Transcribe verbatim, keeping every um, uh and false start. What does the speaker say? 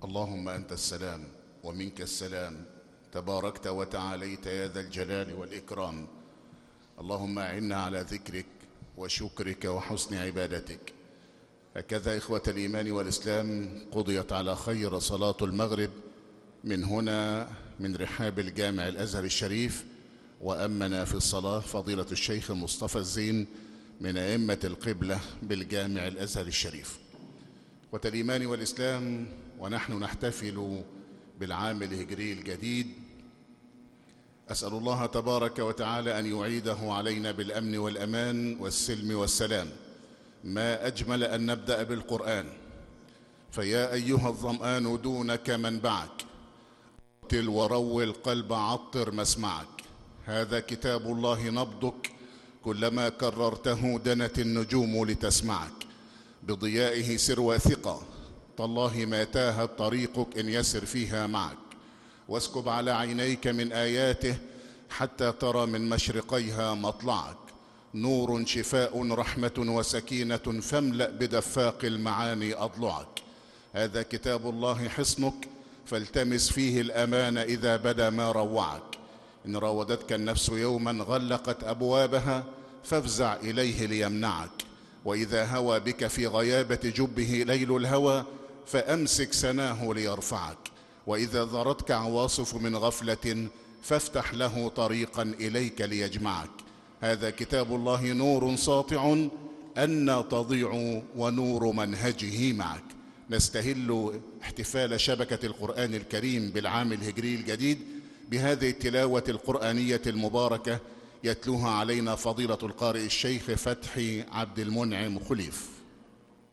اللهم أنت السلام ومنك السلام، تباركت وتعاليت يا ذا الجلال والإكرام. اللهم أعنا على ذكرك وشكرك وحسن عبادتك. هكذا إخوة الإيمان والإسلام قضيت على خير صلاة المغرب من هنا من رحاب الجامع الأزهر الشريف، وأمنا في الصلاة فضيلة الشيخ مصطفى الزين من أئمة القبلة بالجامع الأزهر الشريف. إخوة الإيمان والإسلام، ونحن نحتفل بالعام الهجري الجديد، أسأل الله تبارك وتعالى أن يعيده علينا بالأمن والأمان والسلم والسلام. ما أجمل أن نبدأ بالقرآن، فيا أيها الظمآن دونك منبعك، قتل وروي القلب عطر مسمعك. هذا كتاب الله نبضك، كلما كررته دنت النجوم لتسمعك. بضيائه سر واثقة، تالله ما تاهت طريقك إن يسر فيها معك. واسكب على عينيك من آياته حتى ترى من مشرقيها مطلعك. نور شفاء رحمة وسكينة، فاملأ بدفاق المعاني أضلعك. هذا كتاب الله حصنك، فالتمس فيه الأمان إذا بدا ما روعك. إن راودتك النفس يوما غلقت أبوابها، فافزع إليه ليمنعك. وإذا هوى بك في غيابة جبه ليل الهوى، فأمسك سناه ليرفعك. وإذا ذرتك عواصف من غفلة، فافتح له طريقا إليك ليجمعك. هذا كتاب الله نور ساطع، أن تضيع ونور منهجه معك. نستهل احتفال شبكة القرآن الكريم بالعام الهجري الجديد بهذه التلاوة القرآنية المباركة، يتلوها علينا فضيلة القارئ الشيخ فتحي عبد المنعم خليف.